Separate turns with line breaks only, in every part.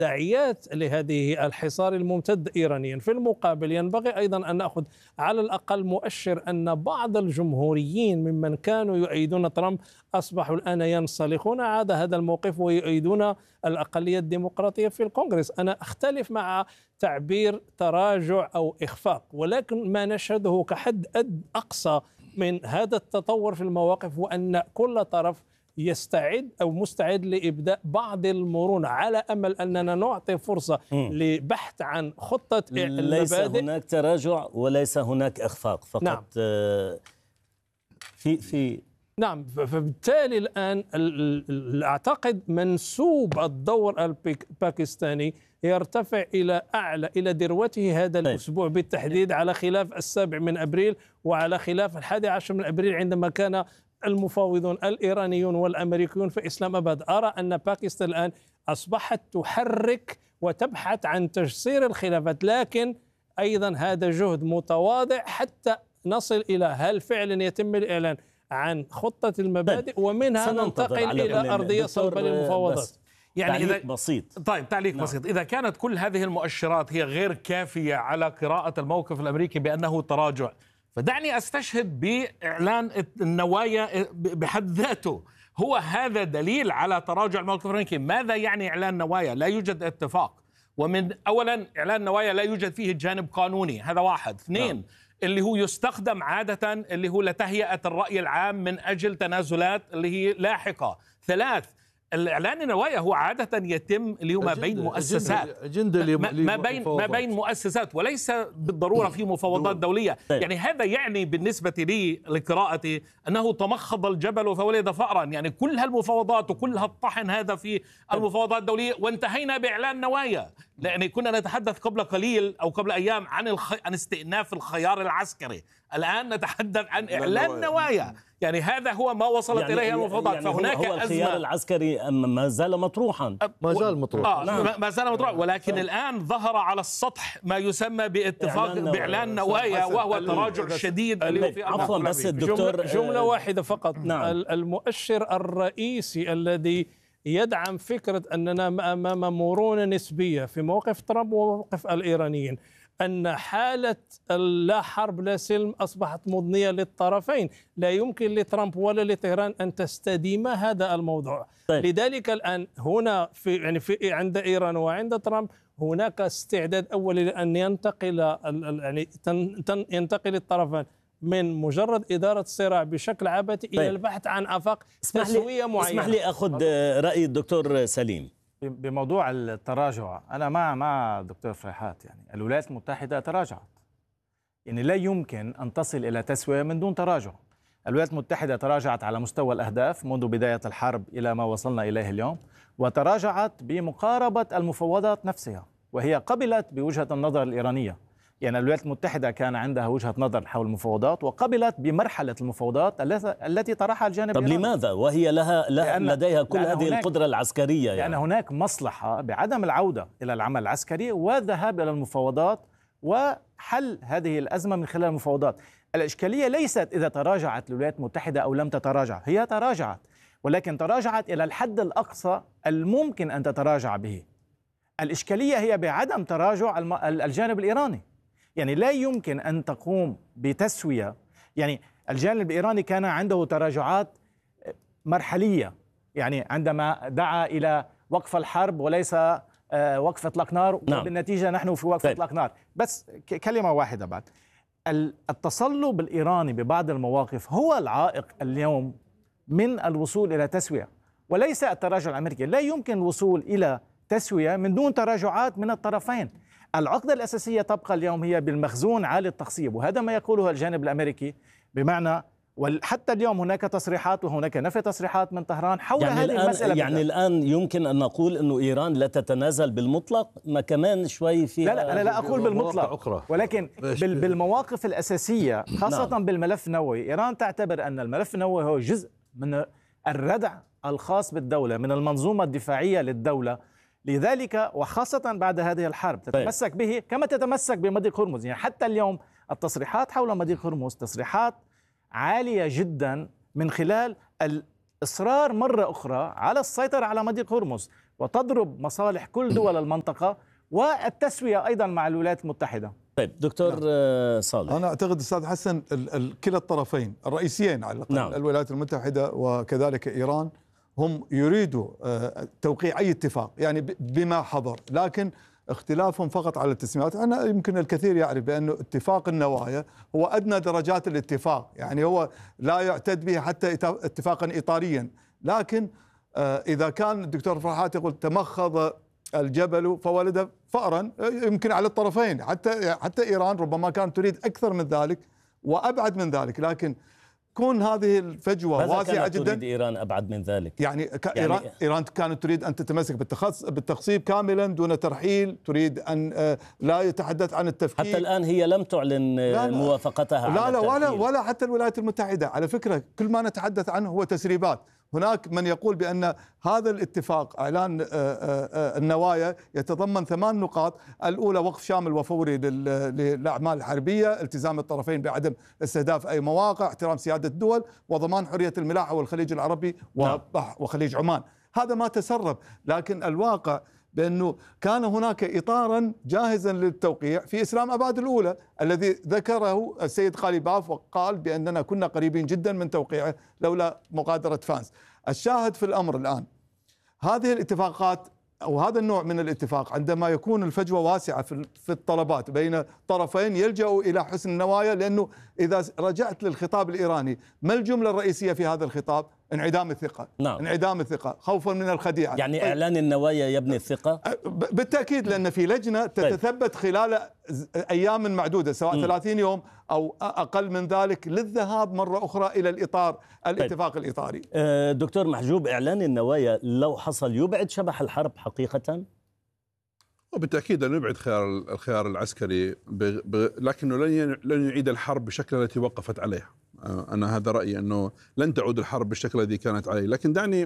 داعيات لهذه الحصار الممتد إيرانيا. في المقابل ينبغي أيضا أن نأخذ على الأقل مؤشر أن بعض الجمهوريين ممن كانوا يؤيدون ترامب أصبحوا الآن ينسلخون عاد هذا الموقف ويؤيدون الأقلية الديمقراطية في الكونغرس. أنا أختلف مع تعبير تراجع أو إخفاق، ولكن ما نشهده كحد أقصى من هذا التطور في المواقف وأن كل طرف يستعد أو مستعد لإبداء بعض المرونة على أمل أننا نعطي فرصة لبحث عن خطة المبادئ.
ليس هناك تراجع وليس هناك إخفاق فقط. نعم.
نعم، فبالتالي الآن أعتقد منسوب الدور الباكستاني يرتفع إلى أعلى، إلى ذروته هذا الأسبوع بالتحديد، على خلاف 7 أبريل وعلى خلاف 11 أبريل عندما كان المفاوضون الإيرانيون والأمريكيون في إسلام أباد. أرى أن باكستان الآن أصبحت تحرك وتبحث عن تجسير الخلافات، لكن أيضا هذا جهد متواضع حتى نصل إلى هل فعلا يتم الإعلان عن خطة المبادئ ومنها ننتقل إلى أرضية صلبة للمفاوضات.
يعني
تعليق بسيط.
طيب تعليق بسيط. إذا كانت كل هذه المؤشرات هي غير كافية على قراءة الموقف الأمريكي بأنه تراجع، فدعني أستشهد بإعلان النوايا بحد ذاته. هو هذا دليل على تراجع الموقف الأمريكي. ماذا يعني إعلان نوايا؟ لا يوجد اتفاق. أولا إعلان نوايا لا يوجد فيه جانب قانوني، هذا واحد. اثنين، اللي هو يستخدم عادة اللي هو لتهيئة الرأي العام من أجل تنازلات اللي هي لاحقة. ثلاث، الإعلان النوايا هو عادة يتم اللي هو ما بين مؤسسات، ما بين مؤسسات وليس بالضرورة في مفاوضات دولية. يعني هذا يعني بالنسبة لي لقراءتي أنه تمخض الجبل فولد فأرا. يعني كل هالمفاوضات وكل هالطحن هذا في المفاوضات الدولية وانتهينا بإعلان نوايا، لأن كنا نتحدث قبل قليل أو قبل أيام عن استئناف الخيار العسكري، الآن نتحدث عن إعلان نوايا. يعني هذا هو ما وصلت إليه المفاوضات.
يعني
فهناك
هو الخيار العسكري ما زال مطروحا،
ما زال مطروحا، ولكن الآن ظهر على السطح ما يسمى باتفاق بإعلان نوايا، وهو تراجع شديد اللي هو في
عفوا بس الدكتور
جملة واحدة فقط. نعم. المؤشر الرئيسي الذي يدعم فكرة أننا أمام مرونة نسبية في موقف ترامب وموقف الإيرانيين أن حالة لا حرب لا سلم أصبحت مضنية للطرفين. لا يمكن لترامب ولا لطهران أن تستديم هذا الموضوع. طيب. لذلك الآن هنا في عند إيران وعند ترامب هناك استعداد أولي لأن ينتقل الطرفان من مجرد إدارة الصراع بشكل عبثي إلى البحث عن آفاق تسوية معينة.
اسمح لي أخذ رأي الدكتور سليم
بموضوع التراجع. أنا مع الدكتور فريحات. يعني الولايات المتحدة تراجعت، يعني لا يمكن أن تصل إلى تسوية من دون تراجع. الولايات المتحدة تراجعت على مستوى الأهداف منذ بداية الحرب إلى ما وصلنا إليه اليوم، وتراجعت بمقاربة المفاوضات نفسها، وهي قبلت بوجهة النظر الإيرانية. يعني الولايات المتحدة كان عندها وجهة نظر حول المفاوضات وقبلت بمرحلة المفاوضات التي طرحها الجانب
الإيراني. طب لماذا وهي لديها كل هذه القدرة العسكرية؟
لأن هناك مصلحة بعدم العودة إلى العمل العسكري والذهاب إلى المفاوضات وحل هذه الأزمة من خلال المفاوضات. الإشكالية ليست إذا تراجعت الولايات المتحدة أو لم تتراجع، هي تراجعت، ولكن تراجعت إلى الحد الأقصى الممكن أن تتراجع به. الإشكالية هي بعدم تراجع الجانب الإيراني. يعني لا يمكن أن تقوم بتسوية. يعني الجانب الإيراني كان عنده تراجعات مرحلية، يعني عندما دعا إلى وقف الحرب وليس وقف إطلاق نار. نعم. وبالنتيجة نحن في وقف إطلاق نار. بس كلمة واحدة بعد، التصلب الإيراني ببعض المواقف هو العائق اليوم من الوصول إلى تسوية، وليس التراجع الأمريكي. لا يمكن الوصول إلى تسوية من دون تراجعات من الطرفين. العقدة الأساسية تبقى اليوم هي بالمخزون عالي التخصيب، وهذا ما يقوله الجانب الأمريكي، بمعنى وحتى اليوم هناك تصريحات وهناك نفي تصريحات من طهران حول هذه المسألة.
يعني الآن يمكن أن نقول أنه إيران لا تتنازل بالمطلق؟ ما كمان شوي في
لا أنا لا أقول بالمطلق، ولكن بالمواقف الأساسية خاصة نعم. بالملف النووي، إيران تعتبر أن الملف النووي هو جزء من الردع الخاص بالدولة، من المنظومة الدفاعية للدولة. لذلك وخاصة بعد هذه الحرب تتمسك به كما تتمسك بمضيق هرمز. يعني حتى اليوم التصريحات حول مضيق هرمز تصريحات عالية جدا من خلال الإصرار مرة أخرى على السيطرة على مضيق هرمز. وتضرب مصالح كل دول المنطقة والتسوية أيضا مع الولايات المتحدة.
طيب دكتور صالح.
أنا أعتقد أستاذ حسن كلا الطرفين الرئيسيين على الأقل،
نعم.
الولايات المتحدة وكذلك إيران، هم يريدوا توقيع أي اتفاق يعني بما حضر، لكن اختلافهم فقط على التسميات. أنا يمكن الكثير يعرف بأن اتفاق النوايا هو أدنى درجات الاتفاق، يعني هو لا يعتد به حتى اتفاقا إطاريا، لكن إذا كان الدكتور فرحات يقول تمخض الجبل فولد فأرا، يمكن على الطرفين، حتى إيران ربما كانت تريد أكثر من ذلك وأبعد من ذلك، لكن كون هذه الفجوة واسعة جدا.
تريد إيران أبعد من ذلك؟
يعني إيران كانت تريد أن تتمسك بالتخصيب كاملا دون ترحيل، تريد أن لا يتحدث عن التفكيك.
حتى الآن هي لم تعلن موافقتها على الترحيل.
ولا حتى الولايات المتحدة. على فكرة كل ما نتحدث عنه هو تسريبات. هناك من يقول بأن هذا الاتفاق إعلان النوايا يتضمن 8 نقاط. الأولى وقف شامل وفوري للأعمال الحربية، التزام الطرفين بعدم استهداف أي مواقع، احترام سيادة الدول، وضمان حرية الملاحة والخليج العربي وخليج عمان. هذا ما تسرب، لكن الواقع بأنه كان هناك إطارا جاهزا للتوقيع في إسلام أباد الأولى الذي ذكره السيد قاليباف، وقال بأننا كنا قريبين جدا من توقيعه لولا مغادرة فانس. الشاهد في الأمر الآن هذه الاتفاقات أو هذا النوع من الاتفاق عندما يكون الفجوة واسعة في الطلبات بين طرفين يلجأوا إلى حسن النوايا، لأنه إذا رجعت للخطاب الإيراني ما الجملة الرئيسية في هذا الخطاب؟ انعدام الثقة.
نعم.
انعدام الثقة خوفا من الخديعة.
يعني إعلان النوايا يبني الثقة؟
بالتأكيد، لأن في لجنة تتثبت خلال أيام معدودة سواء 30 يوم أو أقل من ذلك للذهاب مرة أخرى إلى الإطار الاتفاق الإطاري.
دكتور محجوب، إعلان النوايا لو حصل يبعد شبح الحرب حقيقة؟
وبالتأكيد لن يبعد الخيار العسكري، لكنه لن يعيد الحرب بالشكل التي وقفت عليها. أنا هذا رأيي، أنه لن تعود الحرب بالشكل الذي كانت عليه. لكن دعني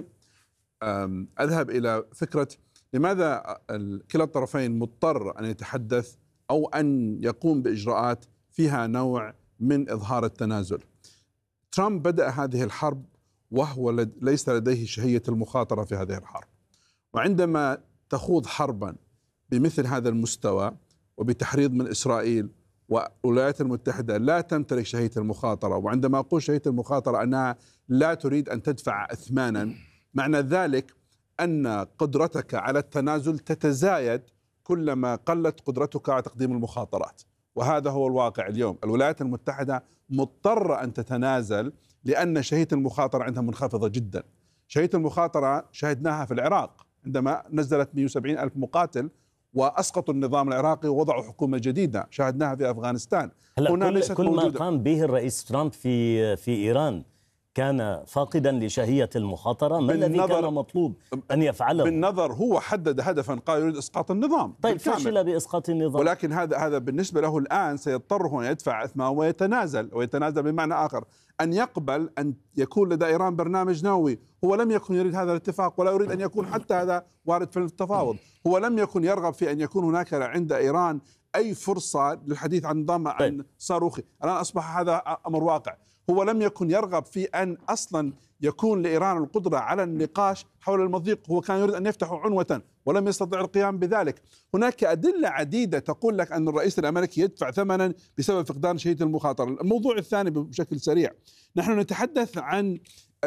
أذهب إلى فكرة لماذا كلا الطرفين مضطر أن يتحدث أو أن يقوم بإجراءات فيها نوع من إظهار التنازل. ترامب بدأ هذه الحرب وهو ليس لديه شهية المخاطرة في هذه الحرب، وعندما تخوض حربا بمثل هذا المستوى وبتحريض من إسرائيل، والولايات المتحدة لا تمتلك شهية المخاطرة، وعندما أقول شهية المخاطرة أنها لا تريد أن تدفع أثمانا، معنى ذلك أن قدرتك على التنازل تتزايد كلما قلت قدرتك على تقديم المخاطرات. وهذا هو الواقع اليوم. الولايات المتحدة مضطرة أن تتنازل لأن شهية المخاطرة عندها منخفضة جدا. شهية المخاطرة شاهدناها في العراق عندما نزلت 170 ألف مقاتل وأسقطوا النظام العراقي ووضعوا حكومة جديدة، شاهدناها في أفغانستان.
كل ما قام به الرئيس ترامب في إيران كان فاقدا لشهية المخاطرة. ما الذي كان مطلوب أن يفعله؟
بالنظر هو حدد هدفا، قال يريد إسقاط النظام.
طيب فشل بإسقاط النظام،
ولكن هذا بالنسبة له الآن سيضطر هو أن يدفع أثمان ويتنازل بمعنى آخر أن يقبل أن يكون لدى إيران برنامج نووي. هو لم يكن يريد هذا الاتفاق ولا يريد أن يكون حتى هذا وارد في التفاوض. هو لم يكن يرغب في أن يكون هناك عند إيران أي فرصة للحديث عن نظام عن صاروخي. الآن أصبح هذا أمر واقع. هو لم يكن يرغب في أن أصلا يكون لإيران القدرة على النقاش حول المضيق. هو كان يريد أن يفتح عنوة ولم يستطع القيام بذلك. هناك أدلة عديدة تقول لك أن الرئيس الأمريكي يدفع ثمنا بسبب فقدان شهية المخاطرة. الموضوع الثاني بشكل سريع، نحن نتحدث عن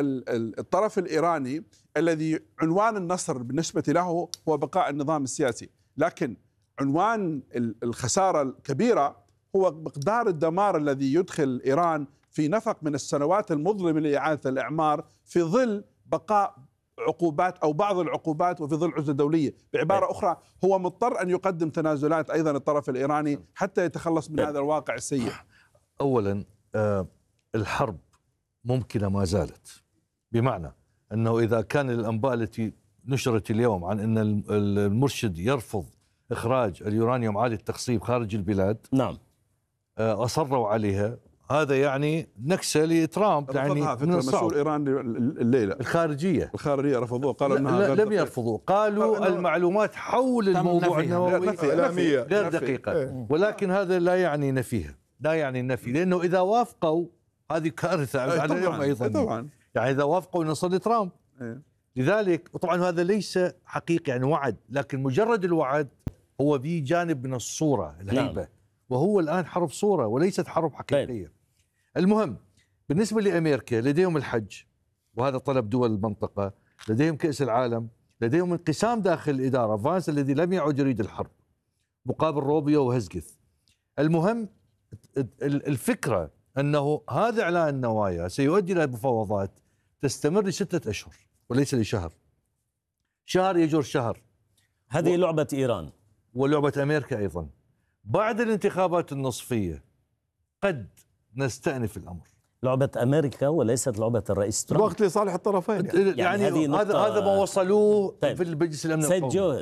الطرف الإيراني الذي عنوان النصر بالنسبة له هو بقاء النظام السياسي، لكن عنوان الخسارة الكبيرة هو مقدار الدمار الذي يدخل إيران في نفق من السنوات المظلمة لإعادة الإعمار في ظل بقاء عقوبات أو بعض العقوبات وفي ظل عزلة دولية. بعبارة أخرى هو مضطر أن يقدم تنازلات أيضا الطرف الإيراني حتى يتخلص من هذا الواقع السيء.
أولا الحرب ممكنة ما زالت، بمعنى أنه إذا كان الأنباء التي نشرت اليوم عن أن المرشد يرفض إخراج اليورانيوم عالي التخصيب خارج البلاد،
نعم،
أصروا عليها، هذا يعني نكسة لترامب. يعني من الصعب
مسؤول إيران الليلة
الخارجية
رفضوه، قالوا أنها
لم يرفضوا، قالوا المعلومات حول الموضوع النووي غير دقيقة، ولكن هذا لا يعني نفيها، لا يعني النفي، لأنه إذا وافقوا هذه كارثة على اليوم أيضا.
طبعا
يعني إذا وافقوا نصر لترامب
لذلك طبعا هذا ليس حقيقي يعني وعد، لكن مجرد الوعد هو في جانب من الصورة الهيبة. وهو الآن حرب صورة وليست حرب حقيقية. المهم بالنسبة لأمريكا لديهم الحج، وهذا طلب دول المنطقة، لديهم كأس العالم، لديهم انقسام داخل الإدارة، فانس الذي لم يعد يريد الحرب مقابل روبيو وهزقث. المهم الفكرة أنه هذا إعلان النوايا سيؤدي إلى مفاوضات تستمر ل6 أشهر وليس لشهر. شهر يجر شهر.
هذه لعبة إيران
ولعبة أمريكا أيضا. بعد الانتخابات النصفية قد نستأنف الأمر.
لعبة أمريكا وليست لعبة الرئيس ترامب.
الوقت لصالح الطرفين
يعني هذا ما وصلوه
طيب.
في المجلس الأمن القومي.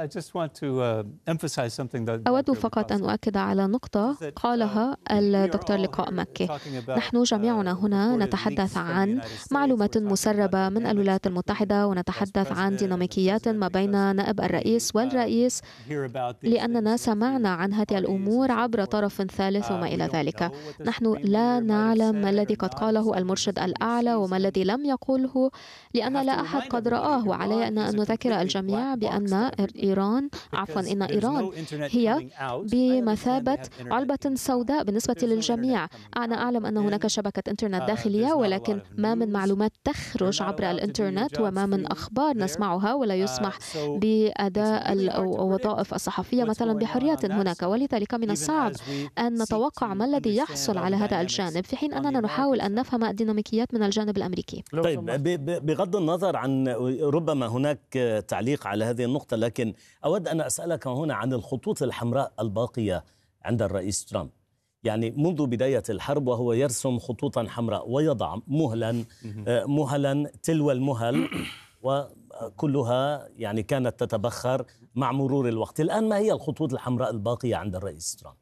أود فقط أن أؤكد على نقطة قالها الدكتور لقاء مكي. نحن جميعنا هنا نتحدث عن معلومات مسربة من الولايات المتحدة، ونتحدث عن ديناميكيات ما بين نائب الرئيس والرئيس، لأننا سمعنا عن هذه الأمور عبر طرف ثالث وما إلى ذلك. نحن لا نعلم ما الذي قد قاله المرشد الأعلى وما الذي لم يقوله، لأن لا أحد قد رآه. وعلي أن نذكر الجميع بأن إن إيران هي بمثابة علبة سوداء بالنسبة للجميع. أنا أعلم أن هناك شبكة إنترنت داخلية، ولكن ما من معلومات تخرج عبر الإنترنت وما من أخبار نسمعها، ولا يسمح بأداء الوظائف الصحفية مثلا بحرية هناك. ولذلك من الصعب أن نتوقع ما الذي يحصل على هذا الجانب، في حين أننا نحاول أن نفهم الديناميكيات من الجانب الأمريكي.
طيب بغض النظر عن ربما هناك تعليق على هذه النقطة، لكن أود أن أسألك هنا عن الخطوط الحمراء الباقية عند الرئيس ترامب. يعني منذ بداية الحرب وهو يرسم خطوطا حمراء ويضع مهلا تلو المهل، وكلها يعني كانت تتبخر مع مرور الوقت. الآن ما هي الخطوط الحمراء الباقية عند الرئيس ترامب؟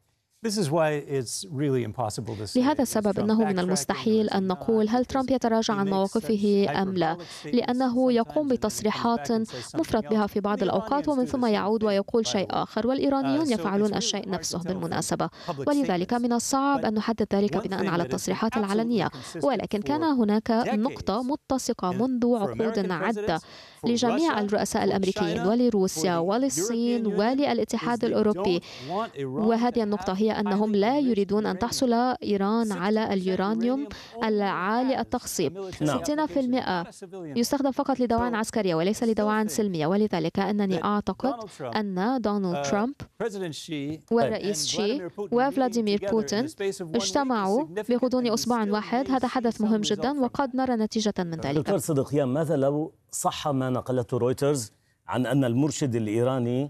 لهذا السبب إنه من المستحيل أن نقول هل ترامب يتراجع عن مواقفه أم لا، لأنه يقوم بتصريحات مفرط بها في بعض الأوقات ومن ثم يعود ويقول شيء آخر، والإيرانيون يفعلون الشيء نفسه بالمناسبة. ولذلك من الصعب أن نحدد ذلك بناء على التصريحات العلنية. ولكن كان هناك نقطة متسقة منذ عقود عدة لجميع الرؤساء الأمريكيين ولروسيا وللصين وللاتحاد الأوروبي، وهذه النقطة هي أنهم لا يريدون أن تحصل إيران على اليورانيوم العالي التخصيب. 60% يستخدم فقط لدواعٍ عسكرية وليس لدواعٍ سلمية. ولذلك أنني أعتقد أن دونالد ترامب والرئيس شي وفلاديمير بوتين اجتمعوا بغضون أسبوع واحد. هذا حدث مهم جدا وقد نرى نتيجة من ذلك.
دكتور صديقيان، ماذا لو صح ما نقلته رويترز عن أن المرشد الإيراني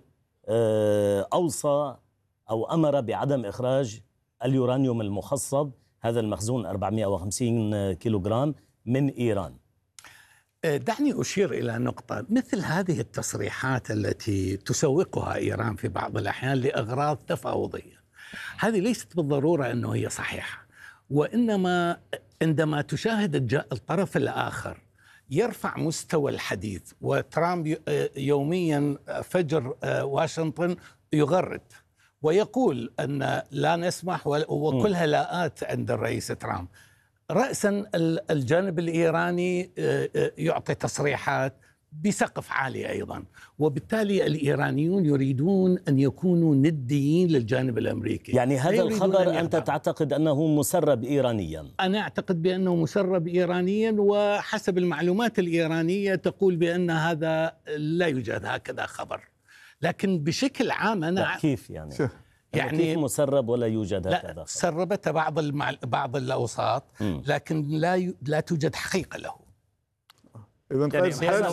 أوصى أو أمر بعدم إخراج اليورانيوم المخصب، هذا المخزون 450 كيلوغرام، من إيران؟
دعني أشير إلى نقطة. مثل هذه التصريحات التي تسوقها إيران في بعض الأحيان لأغراض تفاوضية، هذه ليست بالضرورة أنه هي صحيحة، وإنما عندما تشاهد الطرف الآخر يرفع مستوى الحديث، وترامب يوميا فجر واشنطن يغرد ويقول أن لا نسمح، وكل هلاءات عند الرئيس ترامب. رأسا الجانب الإيراني يعطي تصريحات بسقف عالي أيضا، وبالتالي الإيرانيون يريدون أن يكونوا نديين للجانب الأمريكي.
يعني هذا الخبر أنت تعتقد أنه مسرب إيرانيا؟
أنا أعتقد بأنه مسرب إيرانيا، وحسب المعلومات الإيرانية تقول بأن هذا لا يوجد هكذا خبر. لكن بشكل عام أنا
كيف يعني كيف مسرب ولا يوجد هكذا؟
لا، سربت بعض الأوساط، لكن لا توجد حقيقة له.
إذن يعني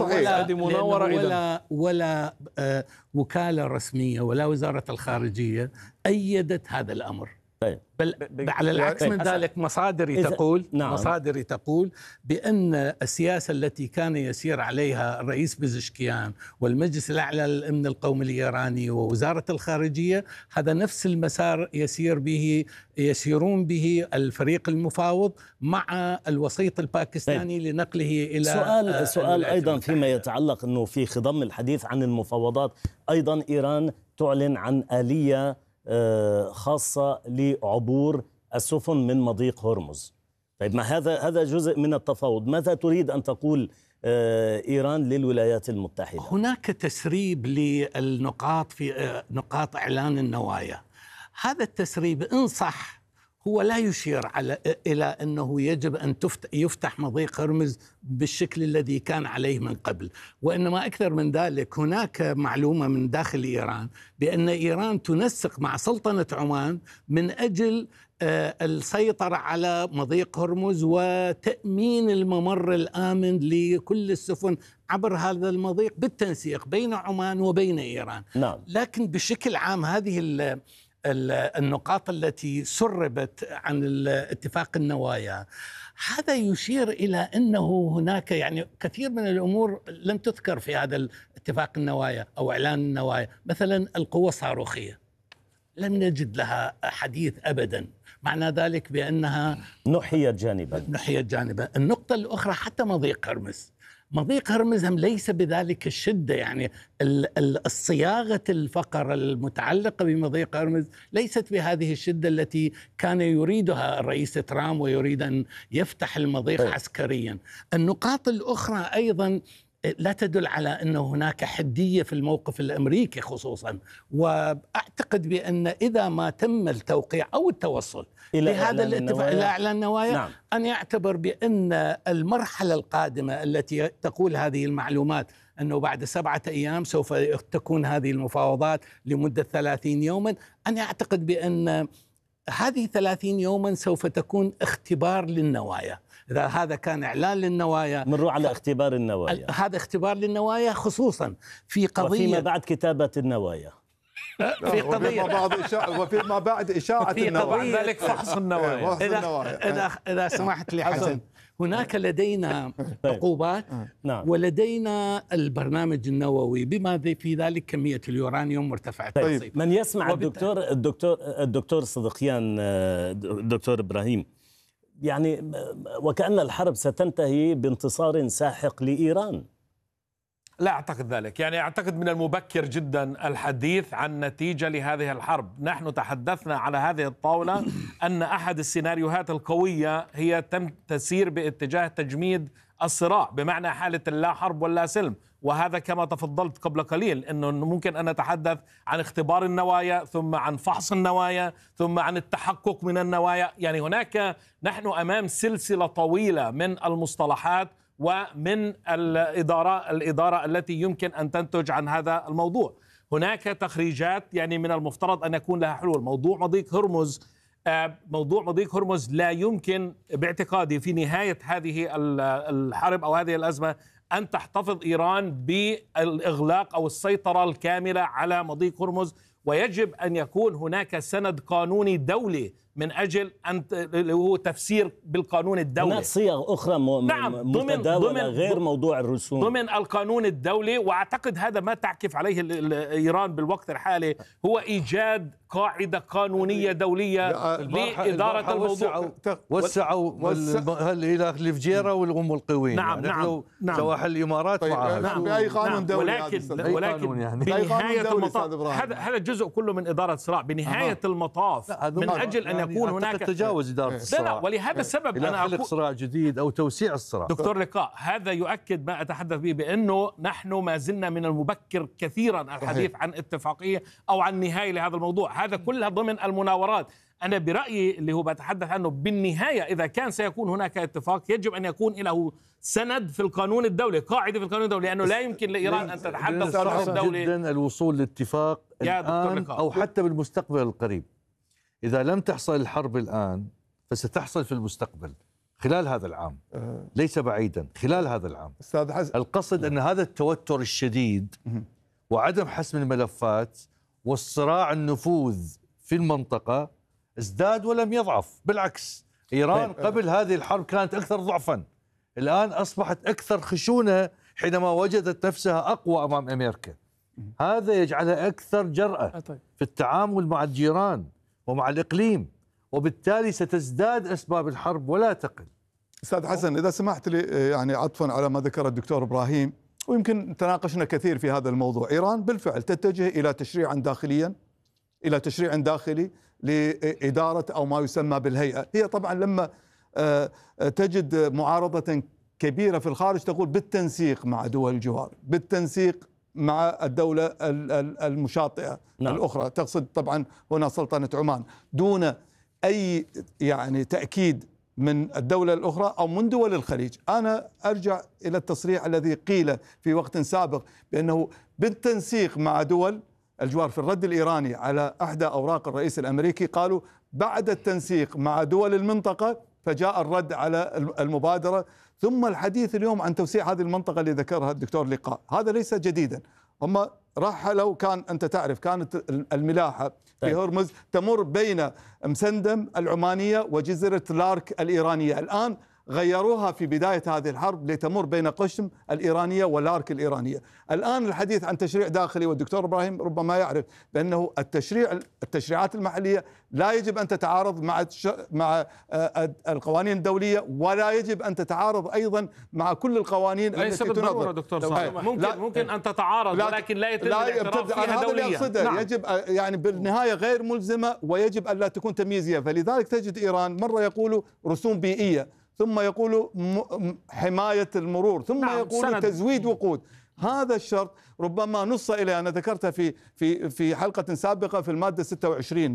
صحيح. ولا وكالة رسمية ولا وزارة الخارجية أيدت هذا الأمر. بل على العكس من ذلك مصادري تقول بأن السياسة التي كان يسير عليها الرئيس بزشكيان والمجلس الأعلى للأمن القومي الإيراني ووزارة الخارجية، هذا نفس المسار يسيرون به الفريق المفاوض مع الوسيط الباكستاني لنقله إلى
سؤال أيضا فيما يتعلق أنه في خضم الحديث عن المفاوضات، أيضا إيران تعلن عن آلية خاصة لعبور السفن من مضيق هرمز. طيب ما هذا جزء من التفاوض، ماذا تريد أن تقول إيران للولايات المتحدة؟
هناك تسريب للنقاط في نقاط إعلان النوايا. هذا التسريب إن صح هو لا يشير إلى أنه يجب أن يفتح مضيق هرمز بالشكل الذي كان عليه من قبل، وإنما أكثر من ذلك هناك معلومة من داخل إيران بأن إيران تنسق مع سلطنة عمان من أجل السيطرة على مضيق هرمز وتأمين الممر الآمن لكل السفن عبر هذا المضيق بالتنسيق بين عمان وبين إيران.
نعم.
لكن بشكل عام هذه النقاط التي سربت عن اتفاق النوايا هذا يشير إلى أنه هناك يعني كثير من الأمور لم تذكر في هذا الاتفاق النوايا أو إعلان النوايا. مثلا القوة الصاروخية لم نجد لها حديث أبدا، معنى ذلك بأنها
نحيت جانبا.
النقطة الأخرى حتى مضيق هرمز هم ليس بذلك الشدة، يعني الصياغة الفقرة المتعلقة بمضيق هرمز ليست بهذه الشدة التي كان يريدها الرئيس ترامب ويريد أن يفتح المضيق عسكريا. النقاط الأخرى أيضا لا تدل على أن هناك حدية في الموقف الأمريكي خصوصا، وأعتقد بأن إذا ما تم التوقيع أو التوصل لهذا الاتفاق إلى إعلان النوايا، نعم، أن يعتبر بأن المرحلة القادمة التي تقول هذه المعلومات أنه بعد 7 أيام سوف تكون هذه المفاوضات لمدة 30 يوما، أن يعتقد بأن هذه 30 يوما سوف تكون اختبار للنوايا. إذا هذا كان إعلان للنوايا
مروا على اختبار النوايا،
هذا اختبار للنوايا خصوصا في قضية
وفيما بعد كتابة النوايا،
في قضية
وفيما بعد إشاعة النوايا،
ذلك فحص النوايا.
إذا سمحت لي حسن، هناك لدينا عقوبات ولدينا البرنامج النووي بما في ذلك كمية اليورانيوم مرتفعة.
طيب من يسمع الدكتور صدقيان، الدكتور إبراهيم، يعني وكأن الحرب ستنتهي بانتصار ساحق لإيران.
لا أعتقد ذلك، يعني أعتقد من المبكر جدا الحديث عن نتيجة لهذه الحرب. نحن تحدثنا على هذه الطاولة أن أحد السيناريوهات القوية هي تسير باتجاه تجميد الصراع، بمعنى حالة لا حرب ولا سلم، وهذا كما تفضلت قبل قليل أنه ممكن أن نتحدث عن اختبار النوايا، ثم عن فحص النوايا، ثم عن التحقق من النوايا. يعني هناك نحن أمام سلسلة طويلة من المصطلحات ومن الإدارة التي يمكن أن تنتج عن هذا الموضوع. هناك تخريجات يعني من المفترض أن يكون لها حلول. موضوع مضيق هرمز لا يمكن باعتقادي في نهاية هذه الحرب أو هذه الأزمة أن تحتفظ إيران بالإغلاق أو السيطرة الكاملة على مضيق هرمز، ويجب أن يكون هناك سند قانوني دولي من أجل أن هو تفسير بالقانون الدولي.
هناك صيغ أخرى متداولة غير موضوع الرسوم
ضمن القانون الدولي، وأعتقد هذا ما تعكف عليه إيران بالوقت الحالي هو إيجاد قاعدة قانونية دولية لإدارة الموضوع.
وسعوا إلى الفجيرة والقوين.
نعم
يعني نعم سواحل الإمارات معها
بأي قانون دولي.
ولكن يعني بنهاية المطاف هذا جزء كله من إدارة الصراع. بنهاية المطاف من أجل أن يكون هناك
تجاوز إدارة الصراع.
لا ولهذا السبب
أنا خلق صراع جديد أو توسيع الصراع.
دكتور لقاء، هذا يؤكد ما أتحدث به بأنه نحن ما زلنا من المبكر كثيرا الحديث عن اتفاقية أو عن نهاية لهذا الموضوع. هذا كلها ضمن المناورات. أنا برأيي اللي هو بتحدث عنه بالنهاية إذا كان سيكون هناك اتفاق يجب أن يكون له سند في القانون الدولي، قاعدة في القانون الدولي، لأنه لا يمكن لإيران أن تتحدث في القانون الدولي
جدا الوصول لاتفاق الآن أو حتى بالمستقبل القريب. إذا لم تحصل الحرب الآن فستحصل في المستقبل خلال هذا العام، ليس بعيدا خلال هذا العام. القصد أن هذا التوتر الشديد وعدم حسم الملفات والصراع النفوذ في المنطقة ازداد ولم يضعف، بالعكس إيران قبل هذه الحرب كانت أكثر ضعفا، الآن أصبحت أكثر خشونة حينما وجدت نفسها أقوى أمام أمريكا. هذا يجعلها أكثر جرأة في التعامل مع الجيران ومع الإقليم، وبالتالي ستزداد أسباب الحرب ولا تقل.
أستاذ حسن، إذا سمحت لي يعني عطفا على ما ذكر الدكتور إبراهيم، ويمكن تناقشنا كثير في هذا الموضوع، إيران بالفعل تتجه إلى تشريع داخليا، إلى تشريع داخلي لإدارة أو ما يسمى بالهيئة. هي طبعا لما تجد معارضة كبيرة في الخارج تقول بالتنسيق مع دول الجوار، بالتنسيق مع الدولة المشاطئة الأخرى، تقصد طبعا هنا سلطنة عمان، دون أي يعني تأكيد من الدولة الأخرى أو من دول الخليج. أنا أرجع إلى التصريح الذي قيل في وقت سابق بأنه بالتنسيق مع دول الجوار في الرد الإيراني على إحدى أوراق الرئيس الأمريكي، قالوا بعد التنسيق مع دول المنطقة فجاء الرد على المبادرة، ثم الحديث اليوم عن توسيع هذه المنطقة اللي ذكرها الدكتور لقاء. هذا ليس جديدا، هم رحلوا، كان أنت تعرف كانت الملاحة في هرمز تمر بين مسندم العمانية وجزيرة لارك الإيرانية، الآن غيروها في بداية هذه الحرب لتمر بين قشم الإيرانية ولارك الإيرانية. الآن الحديث عن تشريع داخلي، والدكتور إبراهيم ربما يعرف بأنه التشريعات المحلية لا يجب أن تتعارض مع القوانين الدولية، ولا يجب أن تتعارض أيضا مع كل القوانين
ليس
التي
بالضرورة دكتور صالح، ممكن أن تتعارض ولكن لا يتم الاعتراف فيها دوليا.
نعم. يجب يعني بالنهاية غير ملزمة، ويجب أن لا تكون تمييزية. فلذلك تجد إيران مرة يقولوا رسوم بيئية، ثم يقولوا حماية المرور، ثم يقولوا تزويد وقود. هذا الشرط ربما نص إليه، أنا ذكرتها في حلقة سابقة في المادة 26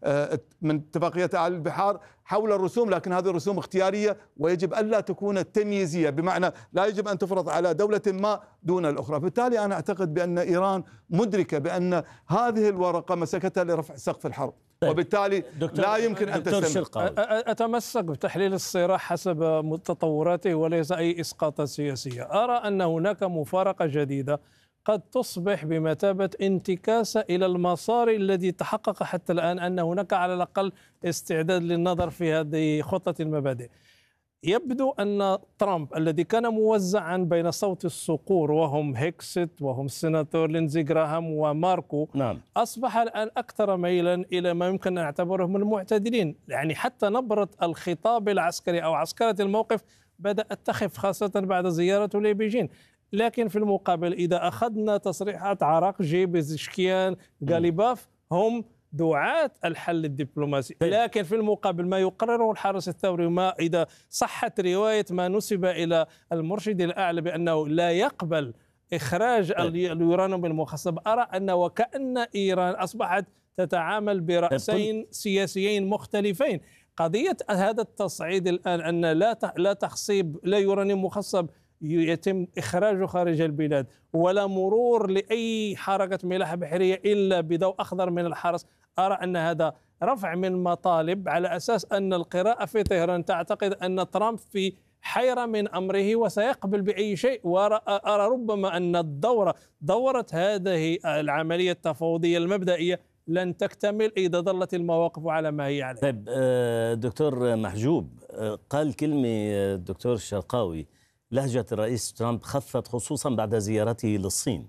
من اتفاقية أعلى البحار حول الرسوم، لكن هذه الرسوم اختيارية ويجب ألا تكون تمييزية، بمعنى لا يجب أن تفرض على دولة ما دون الأخرى. بالتالي أنا أعتقد بأن إيران مدركة بأن هذه الورقة مسكتها لرفع سقف الحرب، وبالتالي لا يمكن أن تستمر.
أتمسك بتحليل الصراع حسب تطوراته وليس أي إسقاطات سياسية. أرى أن هناك مفارقة جديدة قد تصبح بمثابة انتكاسة إلى المسار الذي تحقق حتى الآن، أن هناك على الأقل استعداد للنظر في هذه خطة المبادئ. يبدو أن ترامب الذي كان موزعا بين صوت الصقور وهم هيكست وهم السيناتور لينزي جراهام وماركو، أصبح الآن أكثر ميلا إلى ما يمكن أن نعتبرهم المعتدلين. يعني حتى نبرة الخطاب العسكري أو عسكرة الموقف بدأت تخف، خاصة بعد زيارته لبيجين. لكن في المقابل إذا أخذنا تصريحات عراقجي، بزشكيان، غاليباف، هم دعاة الحل الدبلوماسي. لكن في المقابل ما يقرره الحرس الثوري، وما إذا صحت رواية ما نسب إلى المرشد الأعلى بأنه لا يقبل إخراج اليورانيوم المخصب، أرى أن وكأن إيران أصبحت تتعامل برأسين سياسيين مختلفين. قضية هذا التصعيد الآن أن لا تخصيب، لا يورانيوم مخصب يتم إخراجه خارج البلاد، ولا مرور لأي حركة ملاحة بحرية إلا بضوء أخضر من الحرس، أرى أن هذا رفع من مطالب، على أساس أن القراءة في طهران تعتقد أن ترامب في حيرة من أمره وسيقبل بأي شيء. وأرى ربما أن دورة هذه العملية التفاوضية المبدئية لن تكتمل إذا ظلت المواقف على ما هي عليه.
طيب دكتور محجوب، قال كلمة الدكتور الشرقاوي: لهجة الرئيس ترامب خفت خصوصا بعد زيارته للصين.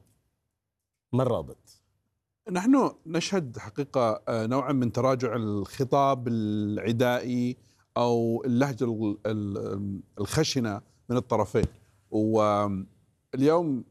ما الرابط؟
نحن نشهد حقيقة نوعا من تراجع الخطاب العدائي أو اللهجة الخشنة من الطرفين. واليوم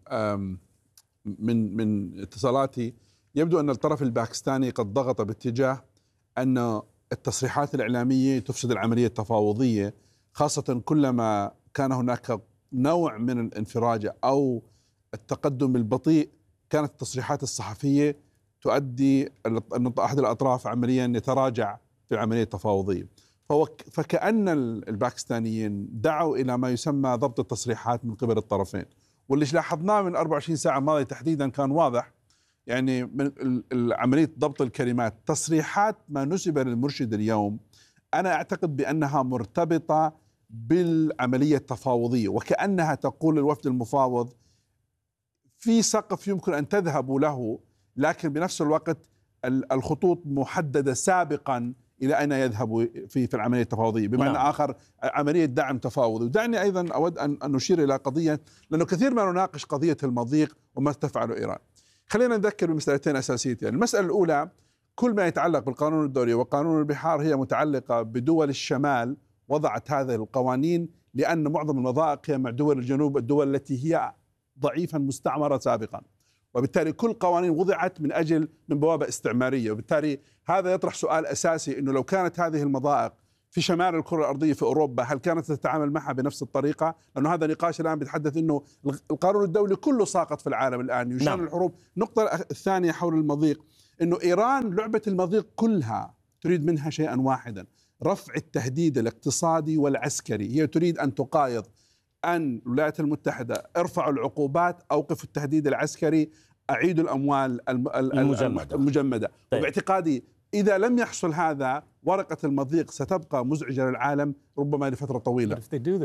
من اتصالاتي يبدو أن الطرف الباكستاني قد ضغط باتجاه أن التصريحات الإعلامية تفسد العملية التفاوضية، خاصة كلما كان هناك نوع من الانفراج أو التقدم البطيء، كانت التصريحات الصحفية تؤدي أن أحد الأطراف عمليا يتراجع في العملية التفاوضية. فكأن الباكستانيين دعوا إلى ما يسمى ضبط التصريحات من قبل الطرفين، واللي لاحظناه من 24 ساعة الماضية تحديدا كان واضح. يعني من عملية ضبط الكلمات، تصريحات ما نسب للمرشد اليوم أنا أعتقد بأنها مرتبطة بالعملية التفاوضية، وكأنها تقول للوفد المفاوض في سقف يمكن أن تذهبوا له، لكن بنفس الوقت الخطوط محددة سابقا إلى أين يذهب في العملية التفاوضية، بمعنى آخر عملية دعم تفاوضي. ودعني أيضا أود أن نشير إلى قضية، لأنه كثير ما نناقش قضية المضيق وما تفعله إيران. خلينا نذكر بمسألتين أساسيتين. المسألة الأولى، كل ما يتعلق بالقانون الدولي وقانون البحار هي متعلقة بدول الشمال، وضعت هذه القوانين لأن معظم المضائق هي مع دول الجنوب، الدول التي هي ضعيفا مستعمرة سابقا، وبالتالي كل قوانين وضعت من بوابة استعمارية. وبالتالي هذا يطرح سؤال أساسي، أنه لو كانت هذه المضائق في شمال الكرة الأرضية في أوروبا هل كانت تتعامل معها بنفس الطريقة؟ لأنه هذا نقاش الآن بيتحدث أنه القانون الدولي كله ساقط في العالم الآن يشان الحروب. النقطة الثانية حول المضيق، أنه إيران لعبة المضيق كلها تريد منها شيئا واحدا، رفع التهديد الاقتصادي والعسكري. هي تريد أن تقايض أن الولايات المتحدة ارفعوا العقوبات، أوقفوا التهديد العسكري، أعيدوا الأموال المجمدة. طيب. وباعتقادي إذا لم يحصل هذا ورقة المضيق ستبقى مزعجة للعالم ربما لفترة طويلة.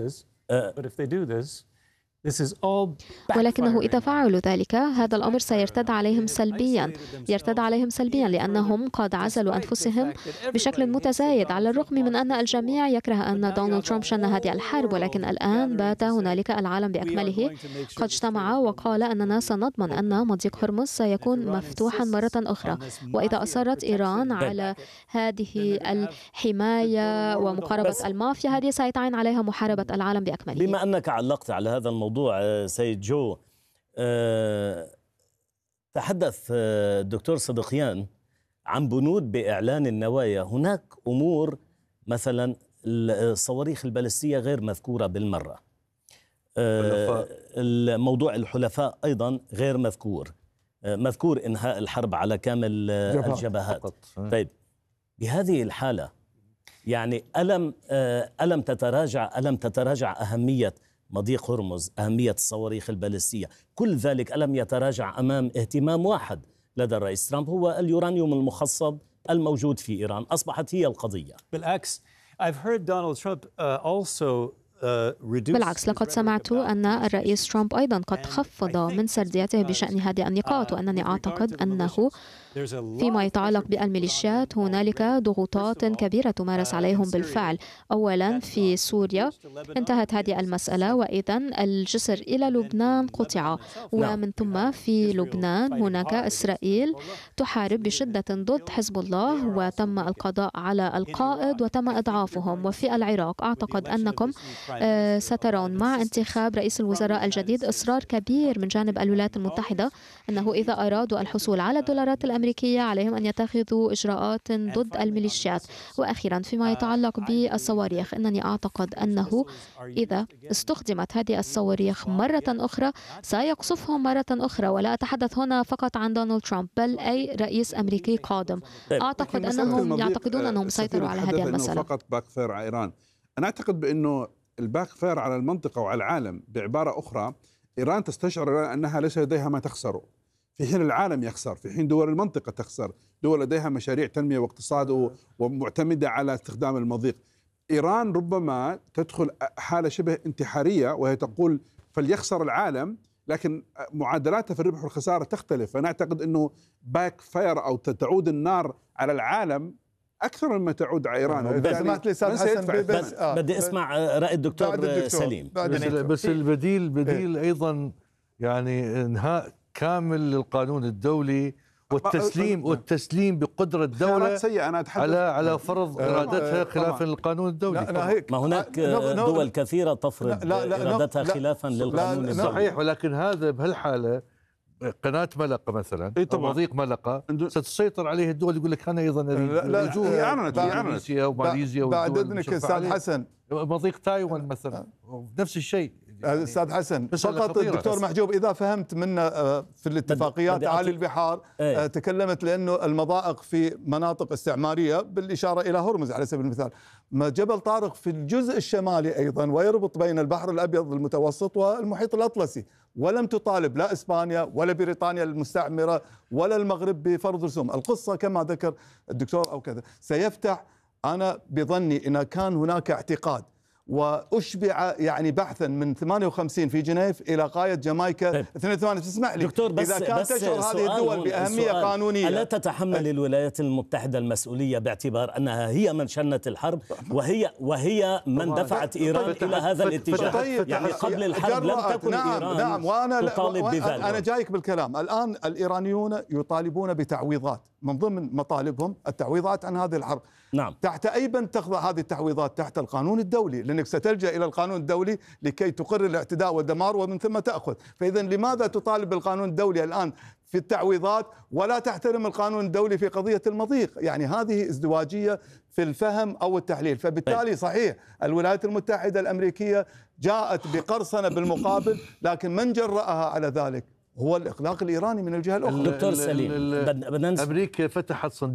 ولكنه إذا فعلوا ذلك هذا الأمر سيرتد عليهم سلبيا، لأنهم قد عزلوا أنفسهم بشكل متزايد، على الرغم من أن الجميع يكره أن دونالد ترامب شن هذه الحرب. ولكن الآن بات هنالك العالم بأكمله قد اجتمع وقال أننا سنضمن أن مضيق هرمز سيكون مفتوحا مرة أخرى. وإذا أصرت إيران على هذه الحماية ومقاربة المافيا، هذه سيتعين عليها محاربة العالم بأكمله.
بما أنك علقت على هذا الموضوع سيد جو، تحدث الدكتور صدقيان عن بنود بإعلان النوايا. هناك أمور مثلا الصواريخ البالستية غير مذكورة بالمرة، الموضوع الحلفاء أيضا غير مذكور إنهاء الحرب على كامل الجبهات. طيب بهذه الحالة يعني ألم تتراجع أهمية مضيق هرمز، أهمية الصواريخ البالستية، كل ذلك ألم يتراجع أمام اهتمام واحد لدى الرئيس ترامب، هو اليورانيوم المخصب الموجود في إيران؟ أصبحت هي القضية.
بالعكس
لقد سمعت أن الرئيس ترامب أيضا قد خفض من سرديته بشأن هذه النقاط، وأنني أعتقد أنه فيما يتعلق بالميليشيات هنالك ضغوطات كبيرة تمارس عليهم بالفعل. أولا في سوريا انتهت هذه المسألة، وإذا الجسر إلى لبنان قطع، ومن ثم في لبنان هناك إسرائيل تحارب بشدة ضد حزب الله وتم القضاء على القائد وتم إضعافهم. وفي العراق أعتقد أنكم سترون مع انتخاب رئيس الوزراء الجديد إصرار كبير من جانب الولايات المتحدة أنه إذا أرادوا الحصول على الدولارات الأمريكية عليهم أن يتخذوا إجراءات ضد الميليشيات. وأخيرا فيما يتعلق بالصواريخ، أنني أعتقد أنه إذا استخدمت هذه الصواريخ مرة أخرى سيقصفهم مرة أخرى. ولا أتحدث هنا فقط عن دونالد ترامب بل أي رئيس أمريكي قادم. أعتقد أنهم يعتقدون أنهم سيطروا على هذه المسألة.
فقط باك فاير على إيران، أنا أعتقد بأنه الباك فاير على المنطقة وعلى العالم. بعبارة أخرى، إيران تستشعر أنها ليس لديها ما تخسره، في حين العالم يخسر، في حين دول المنطقة تخسر، دول لديها مشاريع تنمية واقتصاد ومعتمدة على استخدام المضيق. إيران ربما تدخل حالة شبه انتحارية وهي تقول فليخسر العالم، لكن معادلاتها في الربح والخسارة تختلف. فأنا أعتقد أنه باك فاير أو تعود النار على العالم أكثر مما تعود على إيران.
بدي أسمع رأي الدكتور سليم.
بس البديل أيضا يعني إنهاء كامل للقانون الدولي والتسليم بقدرة الدولة على فرض إرادتها خلافا للقانون الدولي.
ما هناك دول كثيرة تفرض إرادتها خلافا للقانون الدولي.
صحيح، ولكن هذا بهالحالة قناة ملقا مثلا أو مضيق ملقا ستسيطر عليه الدول، يقول لك أنا أيضا أريد وماليزيا
بعد إذنك أستاذ حسن،
مضيق تايوان مثلا نفس الشيء.
أستاذ حسن فقط الدكتور محجوب إذا فهمت منا في الاتفاقيات عالي البحار تكلمت لأنه المضائق في مناطق استعمارية بالإشارة إلى هرمز على سبيل المثال. ما جبل طارق في الجزء الشمالي أيضا ويربط بين البحر الأبيض المتوسط والمحيط الأطلسي، ولم تطالب لا إسبانيا ولا بريطانيا المستعمرة ولا المغرب بفرض رسوم. القصة كما ذكر الدكتور أو كذا سيفتح، أنا بظني إن كان هناك اعتقاد وأشبع يعني بحثا من 58 في جنيف إلى غاية جامايكا 82. تسمح لي
دكتور
إذا كان تشعر هذه الدول بأهمية قانونية،
ألا تتحمل الولايات المتحدة المسؤولية باعتبار أنها هي من شنت الحرب وهي من دفعت إيران إلى هذا الاتجاه؟ يعني قبل الحرب لم تكن إيران
وأنا
تطالب بذلك.
أنا جايك بالكلام. الآن الإيرانيون يطالبون بتعويضات من ضمن مطالبهم التعويضات عن هذه الحرب.
نعم.
تحت أي بند تخضع هذه التعويضات؟ تحت القانون الدولي، لأنك ستلجأ إلى القانون الدولي لكي تقرر الاعتداء والدمار ومن ثم تأخذ. فإذا لماذا تطالب بالقانون الدولي الآن في التعويضات ولا تحترم القانون الدولي في قضية المضيق؟ يعني هذه ازدواجية في الفهم أو التحليل. فبالتالي صحيح الولايات المتحدة الأمريكية جاءت بقرصنة بالمقابل، لكن من جرأها على ذلك هو الإقلاق الإيراني من الجهة الأخرى.
دكتور سليم،
أمريكا فتحت صندوق